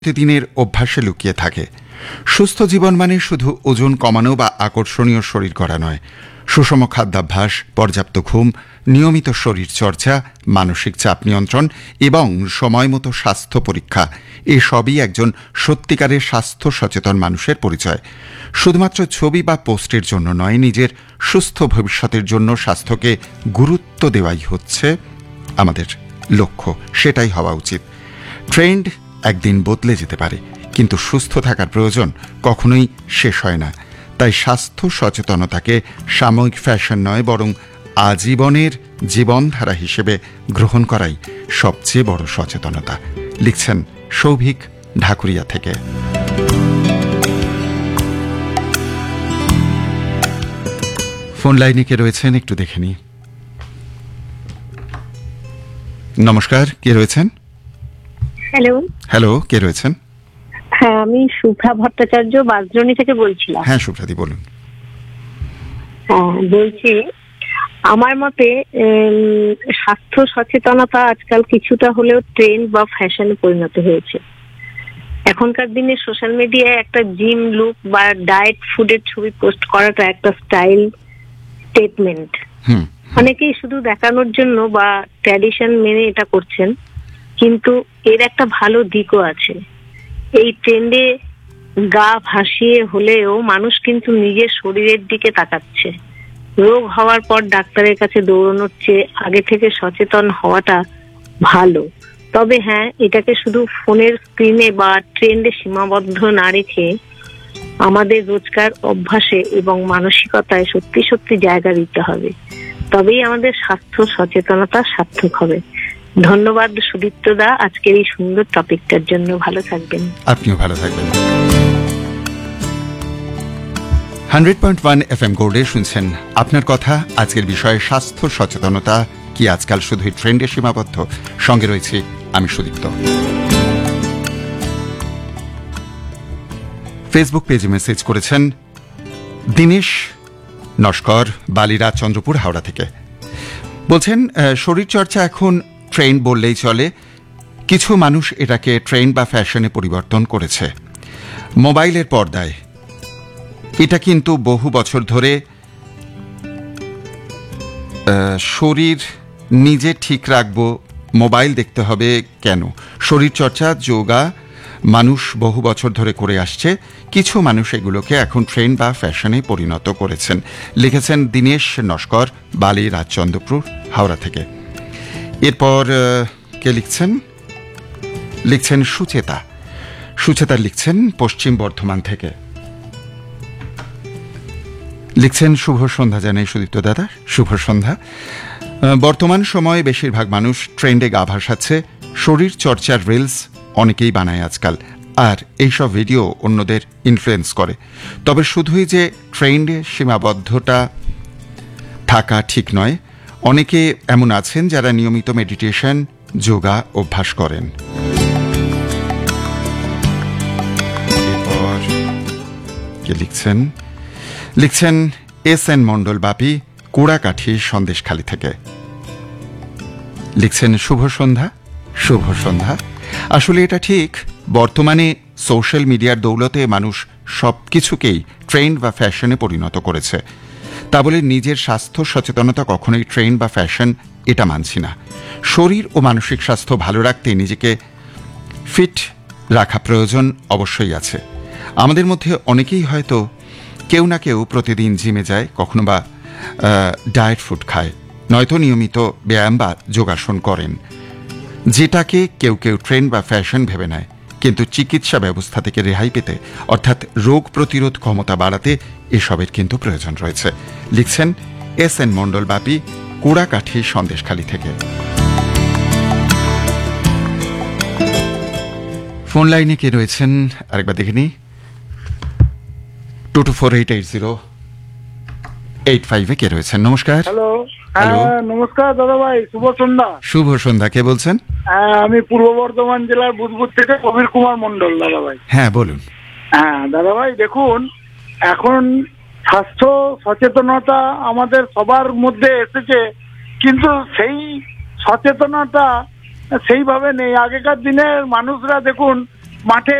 প্রতিদিনের অভ্যাসে লুকিয়ে থাকে। সুস্থ জীবন মানে শুধু ওজন কমানো বা আকর্ষণীয় শরীর গড়া নয়। সুষম খাদ্যাভ্যাস, পর্যাপ্ত ঘুম, নিয়মিত শরীর চর্চা, মানসিক চাপ নিয়ন্ত্রণ এবং সময়মতো স্বাস্থ্য পরীক্ষা এসবই একজন সত্যিকারের স্বাস্থ্য সচেতন মানুষের পরিচয়। শুধুমাত্র ছবি বা পোস্টের জন্য নয়, নিজের সুস্থ ভবিষ্যতের জন্য স্বাস্থ্যকে গুরুত্ব দেওয়াই হচ্ছে আমাদের লক্ষ্য। সেটাই হওয়া উচিত। ট্রেন্ড একদিন বদলে যেতে পারে, কিন্তু সুস্থ থাকার প্রয়োজন কখনোই শেষ হয় না। তাই স্বাস্থ্য সচেতনতাকে সাময়িক ফ্যাশন নয়, বরং আজীবনের জীবনধারা হিসেবে গ্রহণ করাই সবচেয়ে বড় সচেতনতা। লিখছেন সৌভিক, ঢাকুরিয়া থেকে। ফোন লাইনে কে রয়েছেন একটু দেখে নি। নমস্কার, কে রয়েছেন? হ্যালো। হ্যালো, কে রয়েছেন? হ্যাঁ, আমি শুভ্রা ভট্টাচার্য বাজরণী থেকে বলছিলাম। হ্যাঁ শুভ্রাদি, বলুন। হ্যাঁ, বলছি আমার মতে স্বাস্থ্য সচেতনতা আজকাল কিছুটা হলেও ট্রেন্ড বা ফ্যাশনে পরিণত হয়েছে। এখনকার দিনে সোশ্যাল মিডিয়ায় একটা জিম লুক বা ডায়েট ফুডের ছবি পোস্ট করাটা একটা স্টাইল স্টেটমেন্ট। অনেকেই শুধু দেখানোর জন্য বা ট্র্যাডিশন মেনে এটা করছেন, কিন্তু এর একটা ভালো দিকও আছে। এই ট্রেন্ডে গা ভাসিয়ে হলেও মানুষ কিন্তু নিজের শরীরের দিকে তাকাচ্ছে। রোগ হওয়ার পর ডাক্তারের কাছে দৌড়ানোর চেয়ে আগে থেকে সচেতন হওয়াটা ভালো। তবে হ্যাঁ, এটাকে শুধু ফোনের স্ক্রিনে বা ট্রেন্ডে সীমাবদ্ধ না রেখে আমাদের রোজকার অভ্যাসে এবং মানসিকতায় সত্যি সত্যি জায়গা দিতে হবে। তবেই আমাদের স্বাস্থ্য সচেতনতা সার্থক হবে। ধন্যবাদ সুদীপ্ত দা, আজকের এই সুন্দর টপিকটার জন্য। ভালো থাকবেন। আপনিও ভালো থাকবেন। 100.1 FM গোল্ডে শুনছেন আপনার কথা। আজকের বিষয়ে স্বাস্থ্য সচেতনতা কি আজকাল শুধুই ট্রেন্ডে সীমাবদ্ধ? সঙ্গে রয়েছে আমি সুদীপ্ত। ফেসবুক পেজে মেসেজ করেছেন দীনেশ নস্কর, বালিরা, চন্দ্রপুর, হাওড়া থেকে। বলছেন শরীরচর্চা এখন ট্রেন্ড বললেই চলে। কিছু মানুষ এটাকে ট্রেন্ড বা ফ্যাশনে পরিবর্তন করেছে। মোবাইলের পর্দায় এটা কিন্তু বহু বছর ধরে শরীর নিজে ঠিক রাখবো, মোবাইল দেখতে হবে কেন? শরীরচর্চা, যোগা মানুষ বহু বছর ধরে করে আসছে। কিছু মানুষ এগুলোকে এখন ট্রেন্ড বা ফ্যাশনে পরিণত করেছেন। লিখেছেন দীনেশ নস্কর, বালি, রাজচন্দ্রপুর, হাওড়া থেকে। এরপর কে লিখছেন সুচেতা লিখছেন পশ্চিম বর্ধমান থেকে। লিখছেন শুভ সন্ধ্যা জানাই সুদীপ্ত দাদা, শুভ সন্ধ্যা। বর্তমান সময়ে বেশিরভাগ মানুষ ট্রেন্ডে গা ভাসাচ্ছে। শরীর চর্চার রিলস অনেকেই বানায় আজকাল, আর এইসব ভিডিও অন্যদের ইনফ্লুয়েন্স করে। তবে শুধুই যে ট্রেন্ডে সীমাবদ্ধতা থাকা ঠিক নয়। অনেকে এমন আছেন যারা নিয়মিত মেডিটেশন, যোগা অভ্যাস করেন। এরপর কে লিখছেন SN মণ্ডল বাপি, কুড়াকাঠি, সন্দেশখালী থেকে। লিখছেন শুভ সন্ধ্যা। আসলে এটা ঠিক। বর্তমানে সোশ্যাল মিডিয়ার দৌলতে মানুষ সবকিছুকেই ট্রেন্ড বা ফ্যাশনে পরিণত করেছে। তা বলে নিজের স্বাস্থ্য সচেতনতা কখনোই ট্রেন্ড বা ফ্যাশন এটা মানছি না। শরীর ও মানসিক স্বাস্থ্য ভালো রাখতে নিজেকে ফিট রাখা প্রয়োজন অবশ্যই আছে। আমাদের মধ্যে অনেকেই হয়তো কেউ না কেউ প্রতিদিন জিমে যায়, কখনো বা ডায়েট ফুড খায়, নয়তো নিয়মিত ব্যায়াম বা যোগাসন করেন, যেটাকে কেউ ট্রেন্ড বা ফ্যাশন ভেবে নেয়। কিন্তু চিকিৎসা ব্যবস্থা থেকে রেহাই পেতে, অর্থাৎ রোগ প্রতিরোধ ক্ষমতা বাড়াতে এসবের কিন্তু প্রয়োজন রয়েছে। লিখছেন SN মণ্ডল বাপি, কুড়াকাঠি, সন্দেশখালী থেকে। ফোন লাইনে কে রয়েছেন আরেকবার দেখে নি। 22488085 কে রয়েছেন? নমস্কার। হ্যালো। নমস্কার দাদা ভাই, শুভ সন্ধ্যা। কে বলছেন? আমি পূর্ব বর্ধমান জেলার বুধপুর থেকে কবির কুমার মন্ডল দাদা ভাই। হ্যাঁ বলুন। হ্যাঁ দাদা ভাই, দেখুন এখন স্বাস্থ্য সচেতনতা আমাদের সবার মধ্যে এসেছে, কিন্তু সেই সচেতনতা সেইভাবে নেই। আগেকার দিনের মানুষরা দেখুন মাঠে